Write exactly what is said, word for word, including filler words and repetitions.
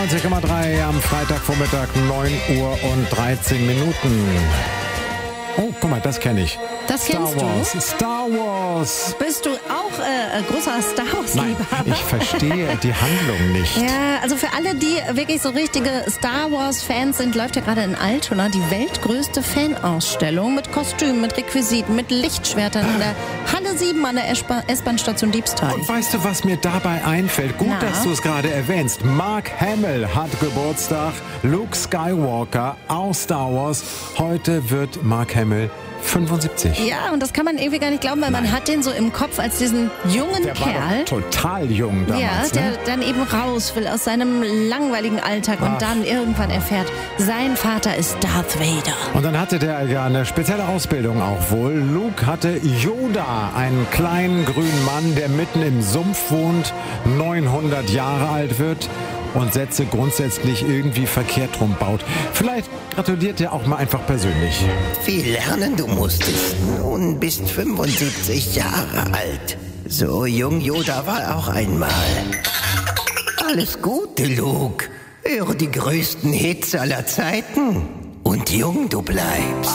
neunzig Komma drei am Freitagvormittag, neun Uhr und dreizehn Minuten. Oh, guck mal, das kenne ich. Das Star kennst Wars. du? Star Wars. Bist du auch äh, großer Star Nein, Wars-Liebhaber? ich verstehe die Handlung nicht. Ja, also für alle, die wirklich so richtige Star Wars-Fans sind, läuft ja gerade in Altona die weltgrößte Fanausstellung mit Kostümen, mit Requisiten, mit Lichtschwertern in der Halle sieben an der S-Bahn-Station Diebstal. Und weißt du, was mir dabei einfällt? Gut, Na? dass du es gerade erwähnst. Mark Hamill hat Geburtstag. Luke Skywalker aus Star Wars. Heute wird Mark Hamill fünfundsiebzig. Ja, und das kann man irgendwie gar nicht glauben, weil man hat den so im Kopf als diesen jungen Der war Kerl. doch total jung damals. Ja, der ne? dann eben raus will aus seinem langweiligen Alltag Ach. und dann irgendwann erfährt, sein Vater ist Darth Vader. Und dann hatte der ja eine spezielle Ausbildung auch wohl. Luke hatte Yoda, einen kleinen grünen Mann, der mitten im Sumpf wohnt, neunhundert Jahre alt wird und Sätze grundsätzlich irgendwie verkehrt rumbaut. Vielleicht gratuliert er auch mal einfach persönlich. Viel lernen du musstest. Nun bist fünfundsiebzig Jahre alt. So jung Yoda war auch einmal. Alles Gute, Luke. Höre die größten Hits aller Zeiten. Und jung du bleibst.